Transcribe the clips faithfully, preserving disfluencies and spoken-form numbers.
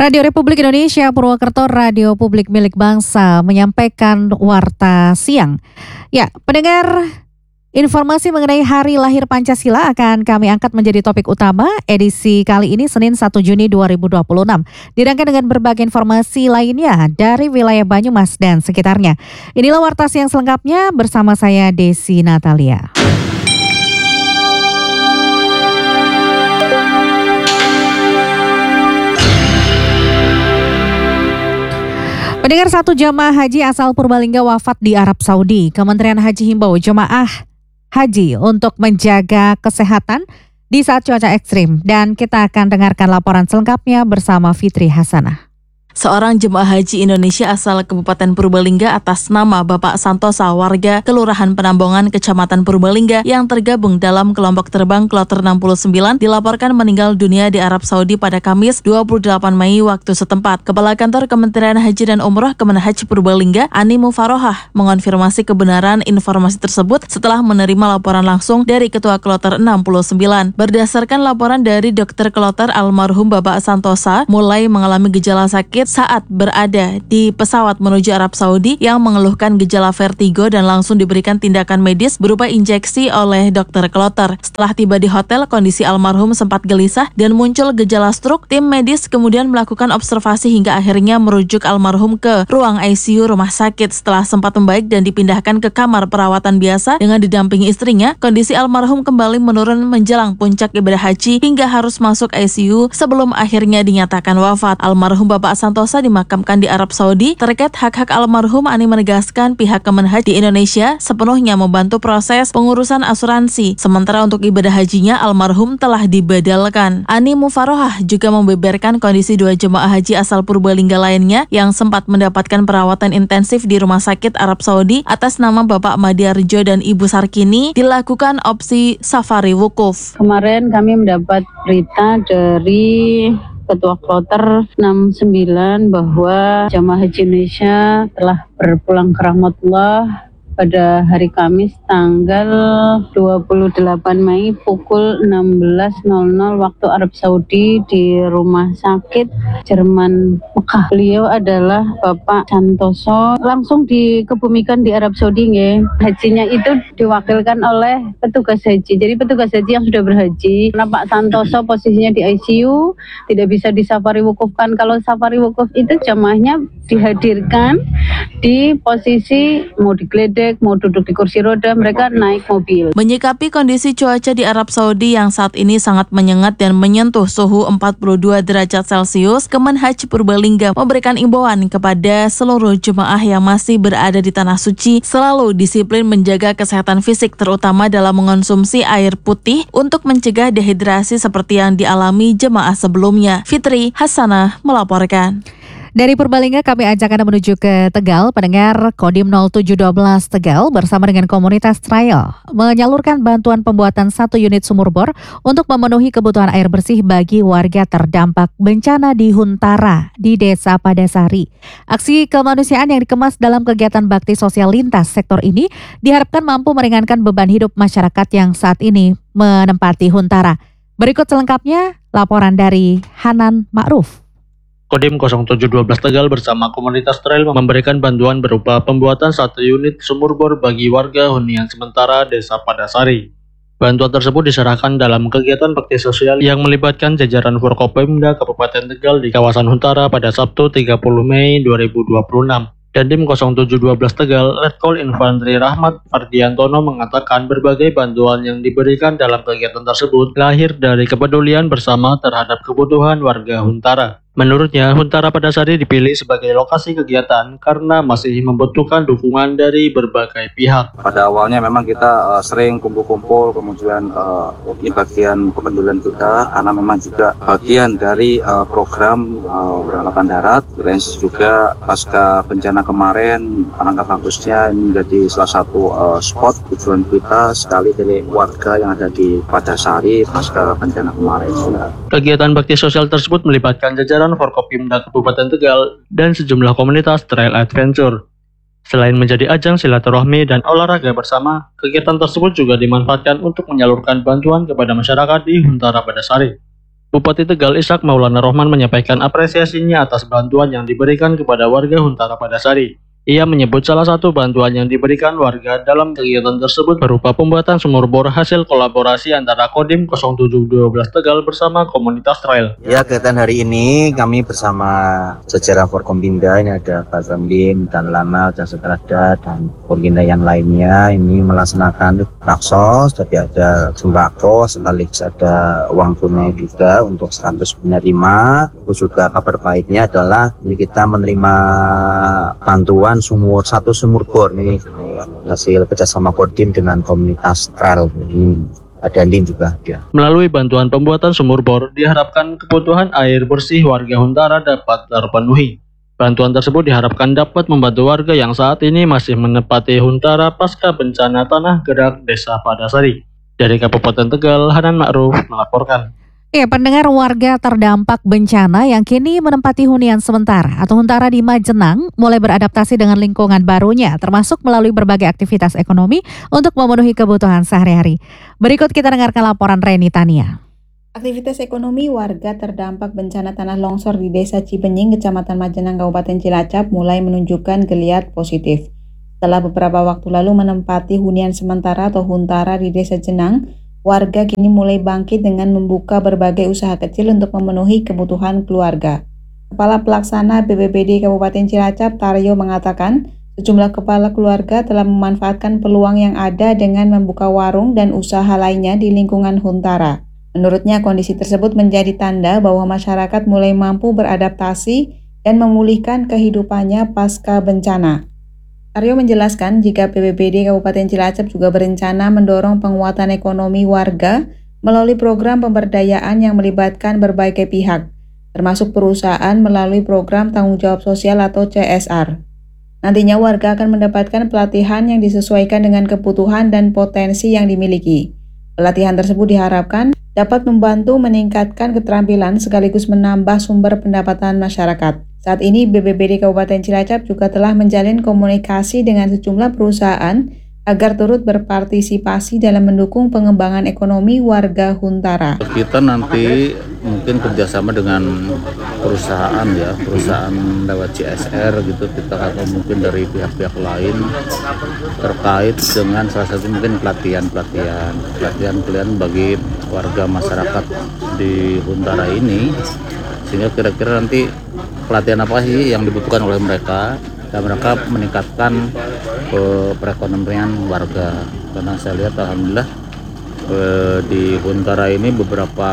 Radio Republik Indonesia Purwokerto, radio publik milik bangsa, menyampaikan warta siang. Ya, pendengar, informasi mengenai Hari Lahir Pancasila akan kami angkat menjadi topik utama edisi kali ini Senin satu Juni dua ribu dua puluh enam. Dirangkai dengan berbagai informasi lainnya dari wilayah Banyumas dan sekitarnya. Inilah warta siang selengkapnya bersama saya Desi Natalia. Pendengar, satu jamaah haji asal Purbalingga wafat di Arab Saudi. Kementerian Haji himbau jemaah haji untuk menjaga kesehatan di saat cuaca ekstrim. Dan kita akan dengarkan laporan selengkapnya bersama Fitri Hasanah. Seorang jemaah haji Indonesia asal Kabupaten Purbalingga atas nama Bapak Santosa, warga Kelurahan Penambongan, Kecamatan Purbalingga yang tergabung dalam kelompok terbang Kloter enam puluh sembilan dilaporkan meninggal dunia di Arab Saudi pada Kamis dua puluh delapan Mei waktu setempat. Kepala Kantor Kementerian Haji dan Umroh Kemenhaj Purbalingga, Ani Mufarohah, mengonfirmasi kebenaran informasi tersebut setelah menerima laporan langsung dari Ketua Kloter enam puluh sembilan. Berdasarkan laporan dari dokter Kloter, almarhum Bapak Santosa mulai mengalami gejala sakit saat berada di pesawat menuju Arab Saudi yang mengeluhkan gejala vertigo dan langsung diberikan tindakan medis berupa injeksi oleh dokter Kloter. Setelah tiba di hotel, kondisi almarhum sempat gelisah dan muncul gejala stroke. Tim medis kemudian melakukan observasi hingga akhirnya merujuk almarhum ke ruang I C U rumah sakit. Setelah sempat membaik dan dipindahkan ke kamar perawatan biasa dengan didampingi istrinya, kondisi almarhum kembali menurun menjelang puncak ibadah haji hingga harus masuk I C U sebelum akhirnya dinyatakan wafat. Almarhum Bapak Santosa dimakamkan di Arab Saudi. Terkait hak-hak almarhum, Ani menegaskan pihak Kemenhaj di Indonesia sepenuhnya membantu proses pengurusan asuransi. Sementara untuk ibadah hajinya, almarhum telah dibadalkan. Ani Mufarohah juga membeberkan kondisi dua jemaah haji asal Purbalingga lainnya yang sempat mendapatkan perawatan intensif di Rumah Sakit Arab Saudi atas nama Bapak Madiarjo dan Ibu Sarkini dilakukan opsi safari wukuf. Kemarin kami mendapat berita dari Ketua Kloter enam puluh sembilan bahwa jamaah haji Indonesia telah berpulang ke rahmatullah pada hari Kamis tanggal dua puluh delapan Mei pukul enam belas nol nol waktu Arab Saudi di Rumah Sakit Jerman Mekah. Beliau adalah Bapak Santoso, langsung dikebumikan di Arab Saudi nggih. Hajinya itu diwakilkan oleh petugas haji. Jadi petugas haji yang sudah berhaji, karena Pak Santoso posisinya di I C U, tidak bisa disafari wukufkan. Kalau safari wukuf itu jamaahnya dihadirkan di posisi mau digledek, mau duduk di kursi roda, mereka naik mobil. Menyikapi kondisi cuaca di Arab Saudi yang saat ini sangat menyengat dan menyentuh suhu empat puluh dua derajat Celcius, Kemenhaj Purbalingga memberikan imbauan kepada seluruh jemaah yang masih berada di Tanah Suci selalu disiplin menjaga kesehatan fisik, terutama dalam mengonsumsi air putih untuk mencegah dehidrasi seperti yang dialami jemaah sebelumnya. Fitri Hasanah melaporkan. Dari Purbalingga kami ajak Anda menuju ke Tegal. Pendengar, Kodim nol tujuh satu dua Tegal bersama dengan komunitas Trial menyalurkan bantuan pembuatan satu unit sumur bor untuk memenuhi kebutuhan air bersih bagi warga terdampak bencana di Huntara di Desa Padasari. Aksi kemanusiaan yang dikemas dalam kegiatan bakti sosial lintas sektor ini diharapkan mampu meringankan beban hidup masyarakat yang saat ini menempati Huntara. Berikut selengkapnya laporan dari Hanan Ma'ruf. Kodim nol tujuh satu dua Tegal bersama komunitas trail memberikan bantuan berupa pembuatan satu unit sumur bor bagi warga hunian sementara Desa Padasari. Bantuan tersebut diserahkan dalam kegiatan bakti sosial yang melibatkan jajaran Forkopimda Kabupaten Tegal di kawasan Huntara pada Sabtu tiga puluh Mei dua ribu dua puluh enam. Dandim nol tujuh satu dua Tegal, Letkol Infanteri Rahmat Fardiantono mengatakan berbagai bantuan yang diberikan dalam kegiatan tersebut lahir dari kepedulian bersama terhadap kebutuhan warga Huntara. Menurutnya, Huntara Padasari dipilih sebagai lokasi kegiatan karena masih membutuhkan dukungan dari berbagai pihak. Pada awalnya memang kita uh, sering kumpul-kumpul, kemudian uh, ini bagian kepedulian kita, karena memang juga bagian dari uh, program uh, Angkatan Darat, dan juga pasca bencana kemarin, Angkatan Agustusnya ini menjadi salah satu uh, spot tujuan kita sekali dari warga yang ada di Padasari pasca bencana kemarin. Kegiatan bakti sosial tersebut melibatkan jajaran Forkopimda Kabupaten Tegal dan sejumlah komunitas trail adventure. Selain menjadi ajang silaturahmi dan olahraga bersama, kegiatan tersebut juga dimanfaatkan untuk menyalurkan bantuan kepada masyarakat di Huntara Padasari. Bupati Tegal Ishak Maulana Rohman menyampaikan apresiasinya atas bantuan yang diberikan kepada warga Huntara Padasari. Ia menyebut salah satu bantuan yang diberikan warga dalam kegiatan tersebut berupa pembuatan sumur bor hasil kolaborasi antara Kodim nol tujuh satu dua Tegal bersama komunitas trail. Ya, kegiatan hari ini kami bersama jajaran Forkompinda, ini ada Pak Zambin, dan Lana, dan Seterada, dan Forkompinda yang lainnya ini melaksanakan raksos, tapi ada sembako, sekaligus ada uang tunai juga untuk status penerima. Terus juga kabar baiknya adalah ini kita menerima bantuan sumur satu sumur bor ini hasil kerjasama Kodim dengan komunitas trail. Ini ada Andin juga ya. Melalui bantuan pembuatan sumur bor, diharapkan kebutuhan air bersih warga Huntara dapat terpenuhi. Bantuan tersebut diharapkan dapat membantu warga yang saat ini masih menempati Huntara pasca bencana tanah gerak Desa Padasari. Dari Kabupaten Tegal, Hanan Ma'ruf melaporkan. Ya, pendengar, warga terdampak bencana yang kini menempati hunian sementara atau Huntara di Majenang mulai beradaptasi dengan lingkungan barunya, termasuk melalui berbagai aktivitas ekonomi untuk memenuhi kebutuhan sehari-hari. Berikut kita dengarkan laporan Reni Tania. Aktivitas ekonomi warga terdampak bencana tanah longsor di Desa Cibenying, Kecamatan Majenang, Kabupaten Cilacap mulai menunjukkan geliat positif. Setelah beberapa waktu lalu menempati hunian sementara atau Huntara di Desa Jenang, warga kini mulai bangkit dengan membuka berbagai usaha kecil untuk memenuhi kebutuhan keluarga. Kepala Pelaksana B P B D Kabupaten Cilacap, Taryo, mengatakan sejumlah kepala keluarga telah memanfaatkan peluang yang ada dengan membuka warung dan usaha lainnya di lingkungan Huntara. Menurutnya, kondisi tersebut menjadi tanda bahwa masyarakat mulai mampu beradaptasi dan memulihkan kehidupannya pasca bencana. Aryo menjelaskan jika B P B D Kabupaten Cilacap juga berencana mendorong penguatan ekonomi warga melalui program pemberdayaan yang melibatkan berbagai pihak, termasuk perusahaan melalui program tanggung jawab sosial atau C S R. Nantinya warga akan mendapatkan pelatihan yang disesuaikan dengan kebutuhan dan potensi yang dimiliki. Pelatihan tersebut diharapkan dapat membantu meningkatkan keterampilan sekaligus menambah sumber pendapatan masyarakat. Saat ini B P B D Kabupaten Cilacap juga telah menjalin komunikasi dengan sejumlah perusahaan agar turut berpartisipasi dalam mendukung pengembangan ekonomi warga Huntara. Kita nanti mungkin kerjasama dengan perusahaan ya, perusahaan lewat C S R gitu, kita atau mungkin dari pihak-pihak lain terkait dengan salah satu mungkin pelatihan-pelatihan, pelatihan-pelatihan bagi warga masyarakat di Huntara ini, sehingga kira-kira nanti pelatihan apa sih yang dibutuhkan oleh mereka dan mereka meningkatkan uh, perekonomian warga. Karena saya lihat alhamdulillah uh, di Huntara ini beberapa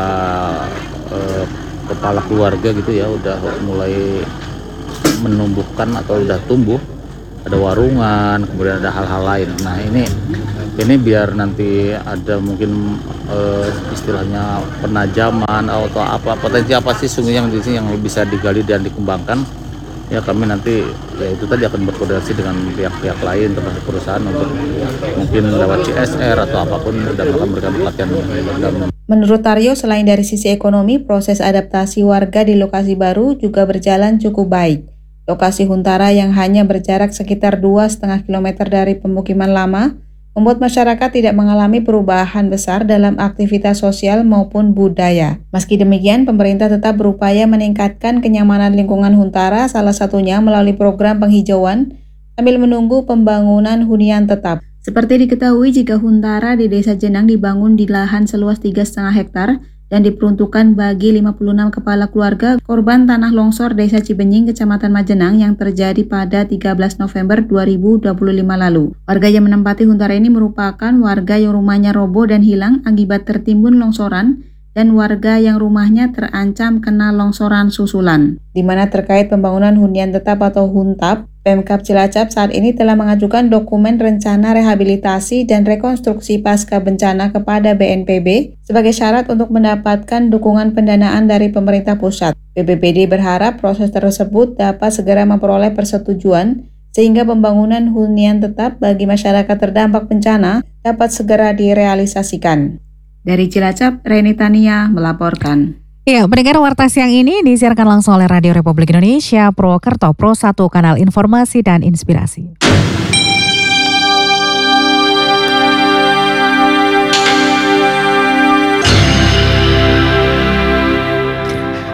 uh, kepala keluarga gitu ya udah mulai menumbuhkan atau udah tumbuh, ada warungan, kemudian ada hal-hal lain. Nah ini ini biar nanti ada mungkin uh, istilahnya penajaman atau apa, potensi apa sih sungguh yang di sini yang bisa digali dan dikembangkan, ya kami nanti ya itu tadi akan berkoordinasi dengan pihak-pihak lain termasuk perusahaan untuk mungkin lewat C S R atau apapun dan akan memberikan pelatihan. Menurut Taryo, selain dari sisi ekonomi, proses adaptasi warga di lokasi baru juga berjalan cukup baik. Lokasi Huntara yang hanya berjarak sekitar dua koma lima kilometer dari pemukiman lama membuat masyarakat tidak mengalami perubahan besar dalam aktivitas sosial maupun budaya. Meski demikian, pemerintah tetap berupaya meningkatkan kenyamanan lingkungan Huntara, salah satunya melalui program penghijauan sambil menunggu pembangunan hunian tetap. Seperti diketahui, jika Huntara di Desa Jenang dibangun di lahan seluas tiga koma lima hektar dan diperuntukkan bagi lima puluh enam kepala keluarga korban tanah longsor Desa Cibenying, Kecamatan Majenang yang terjadi pada tiga belas November dua ribu dua puluh lima lalu. Warga yang menempati Huntara ini merupakan warga yang rumahnya roboh dan hilang akibat tertimbun longsoran dan warga yang rumahnya terancam kena longsoran susulan. Di mana terkait pembangunan hunian tetap atau Huntap, Pemkab Cilacap saat ini telah mengajukan dokumen rencana rehabilitasi dan rekonstruksi pasca bencana kepada B N P B sebagai syarat untuk mendapatkan dukungan pendanaan dari pemerintah pusat. B P B D berharap proses tersebut dapat segera memperoleh persetujuan sehingga pembangunan hunian tetap bagi masyarakat terdampak bencana dapat segera direalisasikan. Dari Cilacap, Reni Tania melaporkan. Ya, pendengar, warta siang ini disiarkan langsung oleh Radio Republik Indonesia, Purwokerto, Pro satu, kanal informasi dan inspirasi.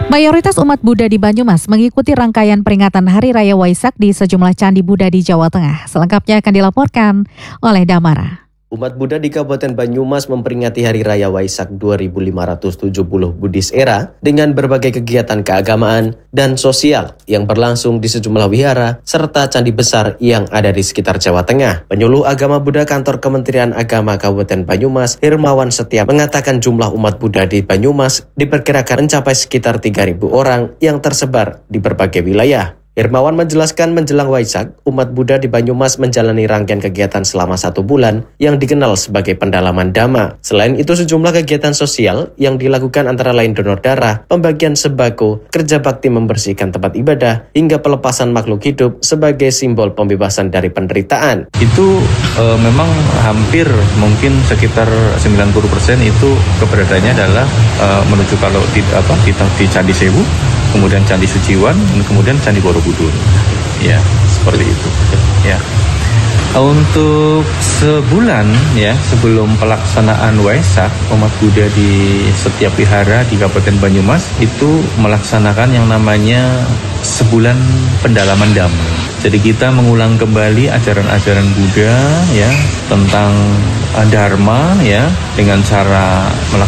Mayoritas umat Buddha di Banyumas mengikuti rangkaian peringatan Hari Raya Waisak di sejumlah candi Buddha di Jawa Tengah. Selengkapnya akan dilaporkan oleh Damara. Umat Buddha di Kabupaten Banyumas memperingati Hari Raya Waisak dua ribu lima ratus tujuh puluh Buddhist Era dengan berbagai kegiatan keagamaan dan sosial yang berlangsung di sejumlah wihara serta candi besar yang ada di sekitar Jawa Tengah. Penyuluh Agama Buddha Kantor Kementerian Agama Kabupaten Banyumas, Hermawan Setia, mengatakan jumlah umat Buddha di Banyumas diperkirakan mencapai sekitar tiga ribu orang yang tersebar di berbagai wilayah. Hermawan menjelaskan menjelang Waisak, umat Buddha di Banyumas menjalani rangkaian kegiatan selama satu bulan yang dikenal sebagai pendalaman Dhamma. Selain itu, sejumlah kegiatan sosial yang dilakukan antara lain donor darah, pembagian sembako, kerja bakti membersihkan tempat ibadah, hingga pelepasan makhluk hidup sebagai simbol pembebasan dari penderitaan. Itu e, memang hampir mungkin sekitar sembilan puluh persen itu keberadaannya adalah e, menuju kalau di, apa, di, di Candi Sewu, kemudian Candi Suciwan, dan kemudian Candi Borobudur. Ya, seperti itu. Ya. Untuk sebulan ya sebelum pelaksanaan Waisak, umat Buddha di setiap wihara di Kabupaten Banyumas itu melaksanakan yang namanya sebulan pendalaman Dhamma. Jadi kita mengulang kembali ajaran-ajaran Buddha ya tentang Dharma ya dengan cara melaksanakan